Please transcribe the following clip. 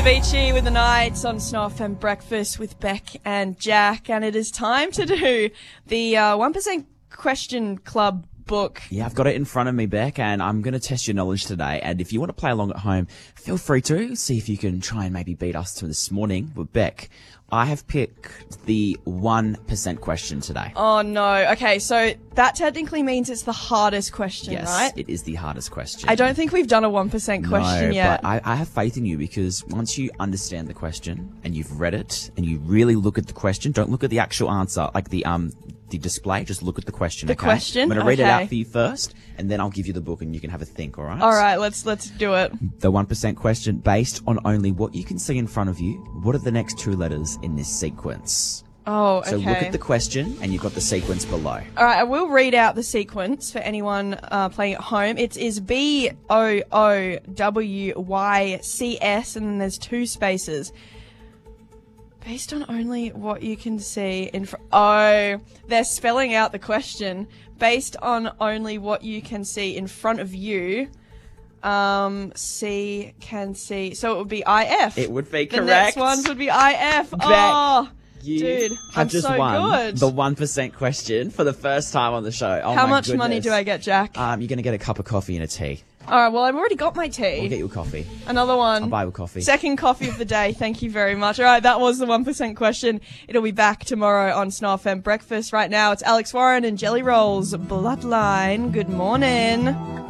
Avicii with the Nights on Snuff and Breakfast with Beck and Jack, and it is time to do the 1% Question Club book. Yeah, I've got it in front of me, Beck, and I'm going to test your knowledge today. And if you want to play along at home, feel free to see if you can try and maybe beat us to this morning. But Beck, I have picked the 1% question today. Oh no. Okay, so that technically means it's the hardest question, Yes, right? it is the hardest question. I don't think we've done a 1% question yet. But I have faith in you, because once you understand the question and you've read it and you really look at the question, don't look at the actual answer, like the display, just look at the question. The question? I'm going to read it Okay. out for you first, and then I'll give you the book and you can have a think, all right? All right, let's do it. The 1% question, based on only what you can see in front of you, what are the next two letters in this sequence? Oh, okay. So look at the question, and you've got the sequence below. All right, I will read out the sequence for anyone playing at home. It is BOOWYCS, and then there's two spaces. Based on only what you can see in front... Oh, they're spelling out the question. Based on only what you can see in front of you, see, can see. So it would be IF. It would be The correct. next ones would be IF. Oh, You dude, have I'm just so won good. the 1% question for the first time on the show. Oh, How my much goodness. money do I get, Jack? You're going to get a cup of coffee and a tea. All right, well, I've already got my tea. We'll get you a coffee. Another one. I'll buy you a coffee. Second coffee of the day. Thank you very much. All right, that was the 1% question. It'll be back tomorrow on Snuff and Breakfast. Right now, it's Alex Warren and Jelly Rolls Bloodline. Good morning.